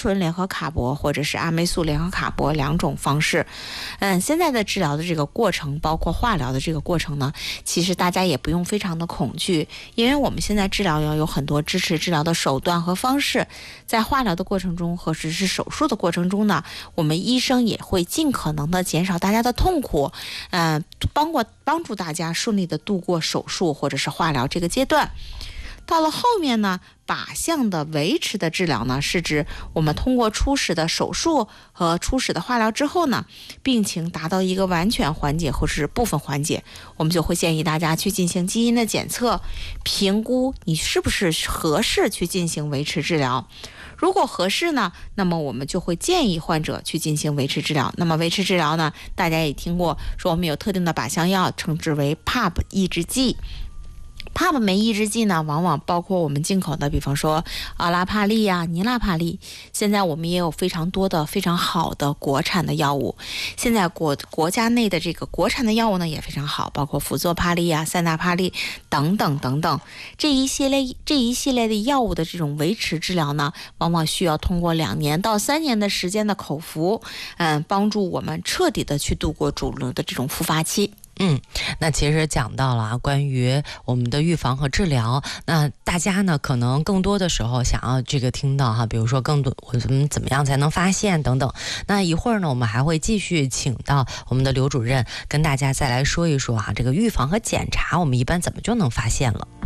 醇联合卡铂或者是阿霉素联合卡铂2种方式。现在的治疗的这个过程，包括化疗的这个过程呢，其实大家也不用非常的恐惧，因为我们现在治疗有很多支持治疗的手段和方式，在化疗的过程中或者是手术的过程中呢，我们医生也会尽可能的减少大家的痛苦，帮助大家顺利的度过手术或者是化疗这个阶段。到了后面呢，靶向的维持的治疗呢，是指我们通过初始的手术和初始的化疗之后呢，病情达到一个完全缓解或者是部分缓解，我们就会建议大家去进行基因的检测，评估你是不是合适去进行维持治疗。如果合适呢，那么我们就会建议患者去进行维持治疗。那么维持治疗呢，大家也听过说我们有特定的靶向药，称之为 PARP 抑制剂。PARP 酶抑制剂呢，往往包括我们进口的，比方说阿拉帕利呀、尼拉帕利。现在我们也有非常多的非常好的国产的药物。现在国家内的这个国产的药物呢也非常好，包括辅佐帕利呀、塞纳帕利等等等等。这一系列的药物的这种维持治疗呢，往往需要通过2年到3年的时间的口服，帮助我们彻底的去度过主流的这种复发期。 那其实讲到了关于我们的预防和治疗，那大家呢可能更多的时候想要这个听到比如说更多我们怎么样才能发现等等。那一会儿呢，我们还会继续请到我们的刘主任跟大家再来说一说这个预防和检查我们一般怎么就能发现了。